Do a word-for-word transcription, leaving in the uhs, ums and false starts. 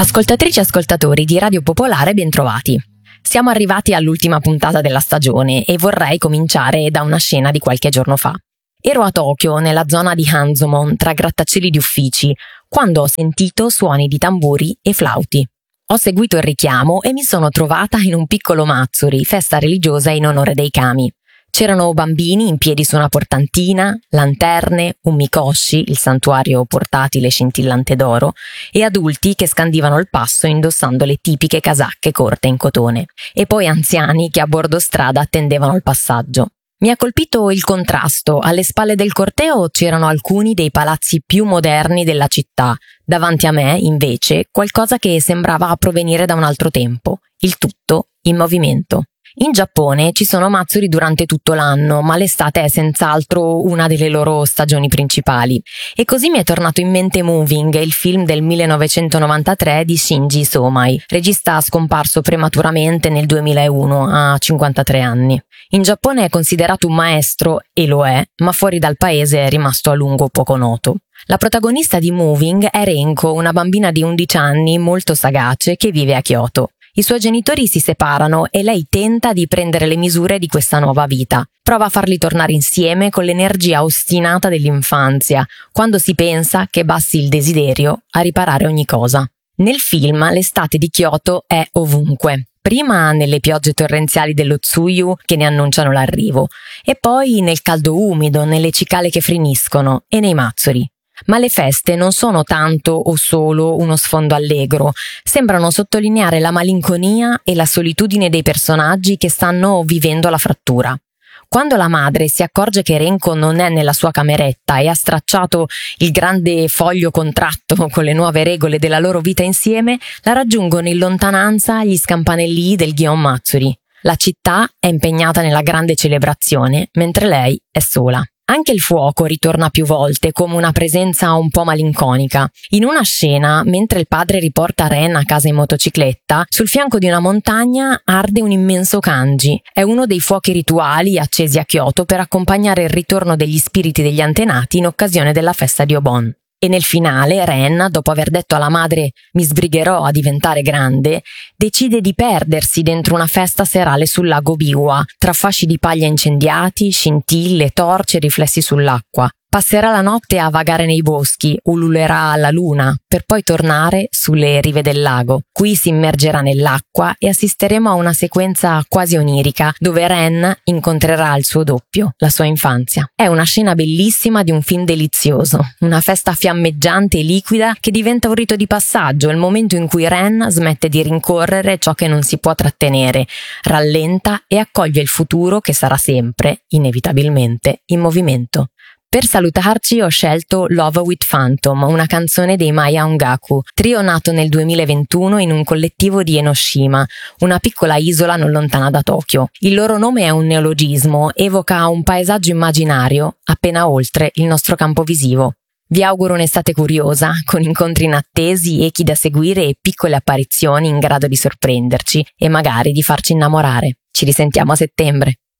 Ascoltatrici e ascoltatori di Radio Popolare, bentrovati. Siamo arrivati all'ultima puntata della stagione e vorrei cominciare da una scena di qualche giorno fa. Ero a Tokyo, nella zona di Hanzomon, tra grattacieli di uffici, quando ho sentito suoni di tamburi e flauti. Ho seguito il richiamo e mi sono trovata in un piccolo matsuri, festa religiosa in onore dei kami. C'erano bambini in piedi su una portantina, lanterne, un mikoshi, il santuario portatile scintillante d'oro, e adulti che scandivano il passo indossando le tipiche casacche corte in cotone, e poi anziani che a bordo strada attendevano il passaggio. Mi ha colpito il contrasto. Alle spalle del corteo c'erano alcuni dei palazzi più moderni della città. Davanti a me, invece, qualcosa che sembrava provenire da un altro tempo. Il tutto in movimento. In Giappone ci sono matsuri durante tutto l'anno, ma l'estate è senz'altro una delle loro stagioni principali. E così mi è tornato in mente Moving, il film del millenovecentonovantatré di Shinji Somai, regista scomparso prematuramente nel duemilauno a cinquantatré anni. In Giappone è considerato un maestro, e lo è, ma fuori dal paese è rimasto a lungo poco noto. La protagonista di Moving è Renko, una bambina di undici anni molto sagace che vive a Kyoto. I suoi genitori si separano e lei tenta di prendere le misure di questa nuova vita. Prova a farli tornare insieme con l'energia ostinata dell'infanzia, quando si pensa che basti il desiderio a riparare ogni cosa. Nel film l'estate di Kyoto è ovunque. Prima nelle piogge torrenziali dello Tsuyu che ne annunciano l'arrivo, e poi nel caldo umido, nelle cicale che friniscono e nei matsuri. Ma le feste non sono tanto o solo uno sfondo allegro, sembrano sottolineare la malinconia e la solitudine dei personaggi che stanno vivendo la frattura. Quando la madre si accorge che Renko non è nella sua cameretta e ha stracciato il grande foglio contratto con le nuove regole della loro vita insieme, la raggiungono in lontananza gli scampanellii del Gion Matsuri. La città è impegnata nella grande celebrazione, mentre lei è sola. Anche il fuoco ritorna più volte come una presenza un po' malinconica. In una scena, mentre il padre riporta Ren a casa in motocicletta, sul fianco di una montagna arde un immenso kanji. È uno dei fuochi rituali accesi a Kyoto per accompagnare il ritorno degli spiriti degli antenati in occasione della festa di Obon. E nel finale Ren, dopo aver detto alla madre «mi sbrigherò a diventare grande», decide di perdersi dentro una festa serale sul lago Biwa, tra fasci di paglia incendiati, scintille, torce e riflessi sull'acqua. Passerà la notte a vagare nei boschi, ululerà alla luna, per poi tornare sulle rive del lago. Qui si immergerà nell'acqua e assisteremo a una sequenza quasi onirica, dove Ren incontrerà il suo doppio, la sua infanzia. È una scena bellissima di un film delizioso, una festa fiammeggiante e liquida che diventa un rito di passaggio, il momento in cui Ren smette di rincorrere ciò che non si può trattenere, rallenta e accoglie il futuro che sarà sempre, inevitabilmente, in movimento. Per salutarci ho scelto Love with Phantom, una canzone dei Maya Ongaku, trio nato nel duemilaventuno in un collettivo di Enoshima, una piccola isola non lontana da Tokyo. Il loro nome è un neologismo, evoca un paesaggio immaginario appena oltre il nostro campo visivo. Vi auguro un'estate curiosa, con incontri inattesi, echi da seguire e piccole apparizioni in grado di sorprenderci e magari di farci innamorare. Ci risentiamo a settembre.